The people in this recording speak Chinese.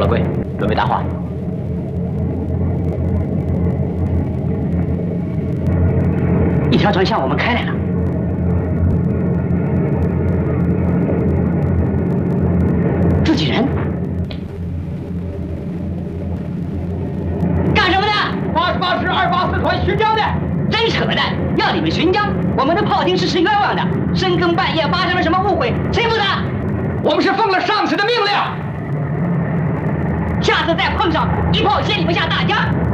老贵，准备搭话。一条船向我们开来了。自己人？干什么的？88师284团巡江的。真扯淡！要你们巡江，我们的炮兵是冤枉的。深更半夜发生了什么误会？谁负责？我们是奉了上司的命令。下次再碰上，一炮先你们下大家。